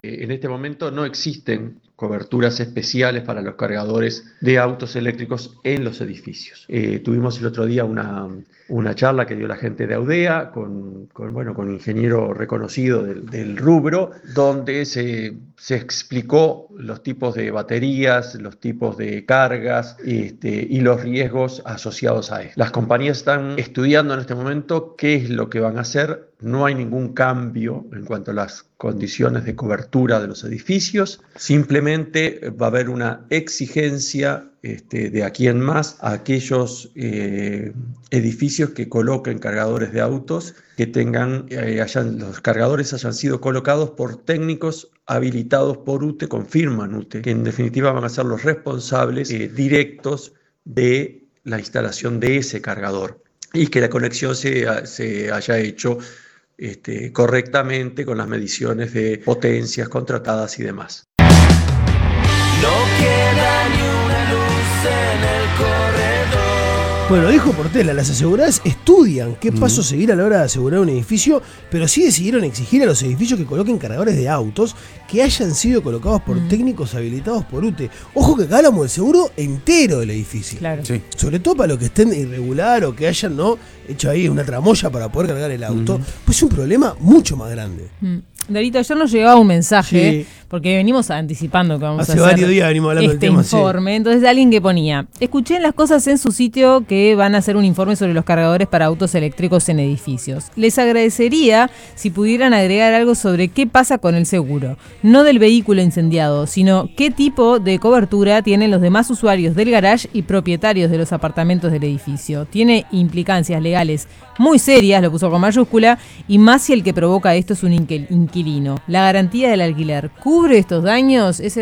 En este momento no existen coberturas especiales para los cargadores de autos eléctricos en los edificios. Tuvimos el otro día una charla que dio la gente de Audea con ingeniero reconocido del rubro, donde se explicó los tipos de baterías, los tipos de cargas y los riesgos asociados a esto. Las compañías están estudiando en este momento qué es lo que van a hacer. No hay ningún cambio en cuanto a las condiciones de cobertura de los edificios, simplemente va a haber una exigencia de aquí en más a aquellos edificios que coloquen cargadores de autos que los cargadores hayan sido colocados por técnicos habilitados por UTE, confirman UTE, que en definitiva van a ser los responsables directos de la instalación de ese cargador y que la conexión se haya hecho correctamente con las mediciones de potencias contratadas y demás. No queda ni una luz en el corredor. Bueno, dijo Portela, las aseguradoras estudian qué paso seguir a la hora de asegurar un edificio, pero sí decidieron exigir a los edificios que coloquen cargadores de autos que hayan sido colocados por técnicos habilitados por UTE. Ojo que acá hablamos del seguro entero del edificio. Claro. Sí. Sobre todo para los que estén irregular o que hayan hecho ahí una tramoya para poder cargar el auto, pues es un problema mucho más grande. Darito, ayer nos llegaba un mensaje, Sí. porque venimos anticipando que vamos Hace a hacer varios días venimos hablando del tema, sí. informe. Entonces alguien que ponía, escuché las cosas en su sitio que van a hacer un informe sobre los cargadores para autos eléctricos en edificios. Les agradecería si pudieran agregar algo sobre qué pasa con el seguro, no del vehículo incendiado, sino qué tipo de cobertura tienen los demás usuarios del garage y propietarios de los apartamentos del edificio. Tiene implicancias legales muy serias, lo puso con mayúscula, y más si el que provoca esto es un inquilino. La garantía del alquiler, ¿cubre estos daños? Ese